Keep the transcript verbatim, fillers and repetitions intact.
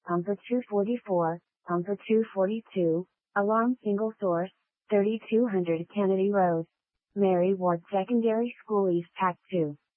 Pumper two forty-four, Pumper two forty-two, Alarm Single Source, thirty-two hundred Kennedy Road. Mary Ward Secondary School East Pack two.